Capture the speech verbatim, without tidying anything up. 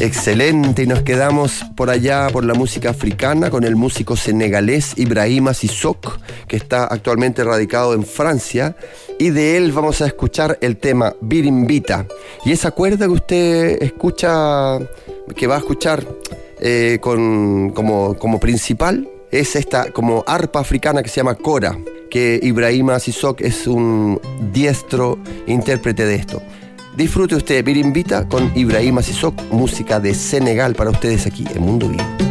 Excelente, y nos quedamos por allá por la música africana con el músico senegalés Ibrahima Sissoko, que está actualmente radicado en Francia, y de él vamos a escuchar el tema Birimbita. Y esa cuerda que usted escucha, que va a escuchar eh, con, como, como principal, es esta como arpa africana que se llama kora, que Ibrahima Sissoko es un diestro intérprete de esto. Disfrute usted Birimbita con Ibrahima Sissoko, música de Senegal para ustedes aquí en Mundo Vivo.